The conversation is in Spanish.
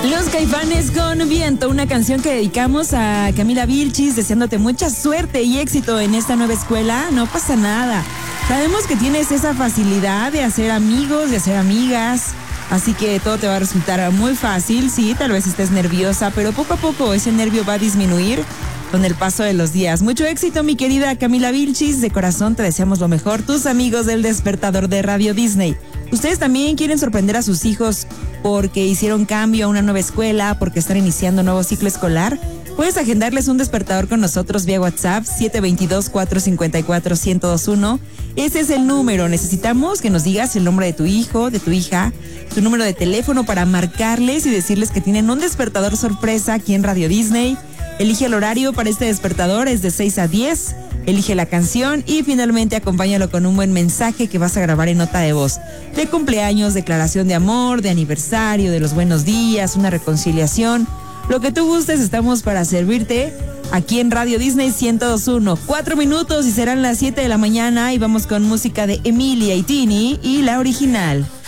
Los Caifanes con Viento, una canción que dedicamos a Camila Vilchis, deseándote mucha suerte y éxito en esta nueva escuela. No pasa nada. Sabemos que tienes esa facilidad de hacer amigos, de hacer amigas, así que todo te va a resultar muy fácil. Sí, tal vez estés nerviosa, pero poco a poco ese nervio va a disminuir con el paso de los días. Mucho éxito, mi querida Camila Vilchis. De corazón te deseamos lo mejor. Tus amigos del Despertador de Radio Disney. Ustedes también quieren sorprender a sus hijos porque hicieron cambio a una nueva escuela, porque están iniciando un nuevo ciclo escolar. Puedes agendarles un despertador con nosotros vía WhatsApp 722-454-1021. Ese es el número. Necesitamos que nos digas el nombre de tu hijo, de tu hija, tu número de teléfono para marcarles y decirles que tienen un despertador sorpresa aquí en Radio Disney. Elige el horario para este despertador, es de 6 a 10. Elige la canción y finalmente acompáñalo con un buen mensaje que vas a grabar en nota de voz. De cumpleaños, declaración de amor, de aniversario, de los buenos días, una reconciliación. Lo que tú gustes, estamos para servirte aquí en Radio Disney 102.1. 4 minutos y serán las 7 de la mañana y vamos con música de Emilia y Tini y la original.